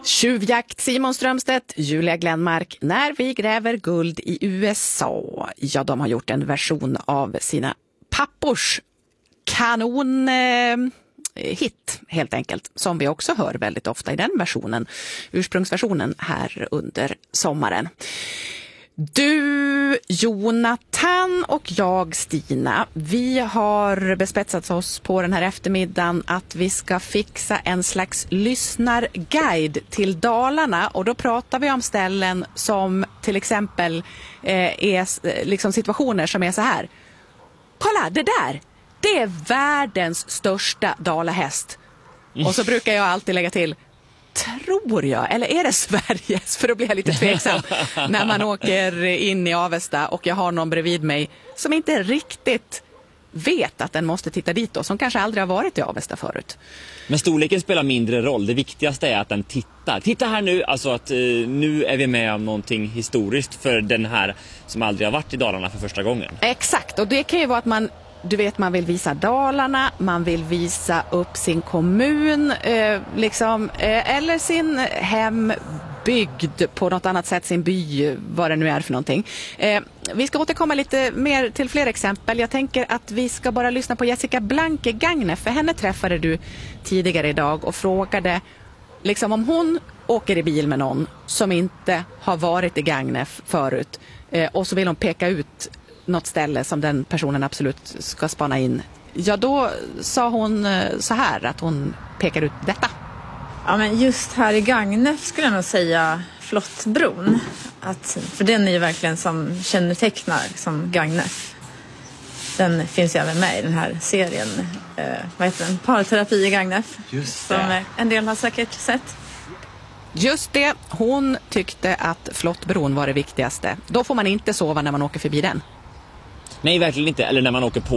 Tjuvjakt, Simon Strömstedt, Julia Glenmark. När vi gräver guld i USA. Ja, de har gjort en version av sina pappors hit helt enkelt. Som vi också hör väldigt ofta i den versionen. Ursprungsversionen här under sommaren. Du, Jonathan och jag, Stina, vi har bespetsat oss på den här eftermiddagen att vi ska fixa en slags lyssnarguide till Dalarna, och då pratar vi om ställen som till exempel är liksom situationer som är så här. Kolla, det är världens största dalahäst. Och så brukar jag alltid lägga till, tror jag, eller är det Sveriges? För då blir jag lite tveksam när man åker in i Avesta och jag har någon bredvid mig som inte riktigt vet att den måste titta dit då, som kanske aldrig har varit i Avesta förut. Men storleken spelar mindre roll. Det viktigaste är att den tittar. Titta här nu, alltså att nu är vi med om någonting historiskt för den här som aldrig har varit i Dalarna för första gången. Exakt, och det kan ju vara att man vill visa Dalarna, man vill visa upp sin kommun eller sin hembygd på något annat sätt, sin by, vad det nu är för någonting. Vi ska återkomma lite mer till fler exempel. Jag tänker att vi ska bara lyssna på Jessica Blanke Gagnef, för henne träffade du tidigare idag och frågade om hon åker i bil med någon som inte har varit i Gagnef förut, och så vill hon peka ut något ställe som den personen absolut ska spana in. Ja, då sa hon så här att hon pekar ut detta. Ja, men just här i Gagnef skulle jag nog säga Flottbron. För den är ju verkligen som kännetecknar som Gagnef. Den finns ju även med i den här serien. Vad heter den? Parterapi i Gagnef. Just det. Som en del har säkert sett. Just det, hon tyckte att Flottbron var det viktigaste. Då får man inte sova när man åker förbi den. Nej, verkligen inte. Eller när man åker på